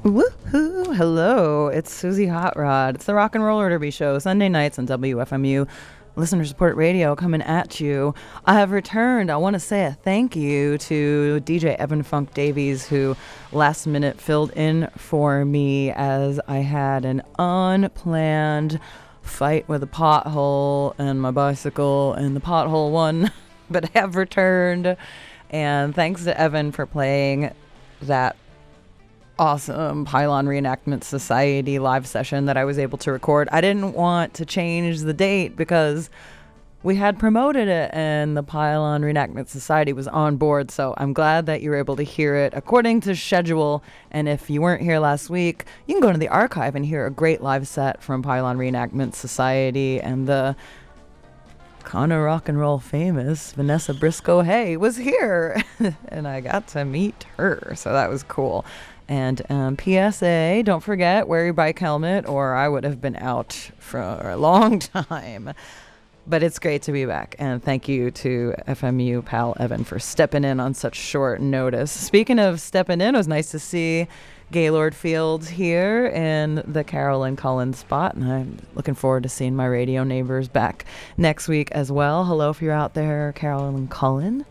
Woohoo! Hello, it's Susie Hot Rod. It's the Rock and Roller Derby Show, Sunday nights on WFMU, listener support radio, coming at you. I have returned. I want to say a thank you to DJ Evan Funk Davies, who last minute filled in for me as I had an unplanned fight with a pothole and my bicycle, and the pothole won, but I have returned. And thanks to Evan for playing that awesome Pylon Reenactment Society live session that I was able to record. I didn't want to change the date because we had promoted it and the Pylon Reenactment Society was on board, so I'm glad that you were able to hear it according to schedule. And if you weren't here last week, you can go to the archive and hear a great live set from Pylon Reenactment Society, and the kind of rock and roll famous Vanessa Briscoe Hay was here and I got to meet her, so that was cool. And PSA, don't forget, wear your bike helmet or I would have been out for a long time. But it's great to be back. And thank you to FMU pal Evan for stepping in on such short notice. Speaking of stepping in, it was nice to see Gaylord Fields here in the Carolyn Cullen spot. And I'm looking forward to seeing my radio neighbors back next week as well. Hello if you're out there, Carolyn Cullen.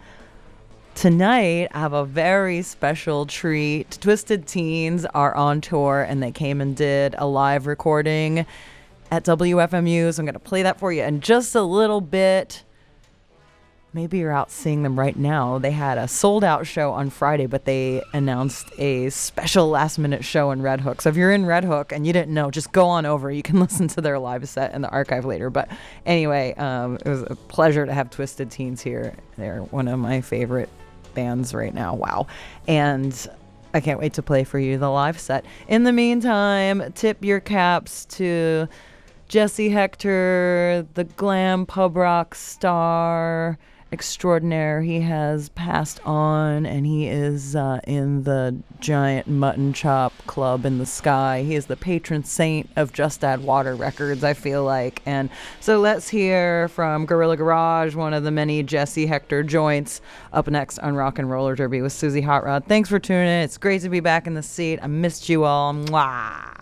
Tonight, I have a very special treat. Twisted Teens are on tour, and they came and did a live recording at WFMU, so I'm going to play that for you in just a little bit. Maybe you're out seeing them right now. They had a sold-out show on Friday, but they announced a special last-minute show in Red Hook. So if you're in Red Hook and you didn't know, just go on over. You can listen to their live set in the archive later. But anyway, it was a pleasure to have Twisted Teens here. They're one of my favorite bands right now. Wow. And I can't wait to play for you the live set. In the meantime, tip your caps to Jesse Hector, the glam pub rock star extraordinaire. He has passed on, and he is in the giant mutton chop club in the sky. He is the patron saint of Just Add Water Records, I feel like. And so let's hear from Gorilla Garage, one of the many Jesse Hector joints, up next on Rock and Roller Derby with Susie Hot Rod. Thanks for tuning in. It's great to be back in the seat. I missed you all. Mwah.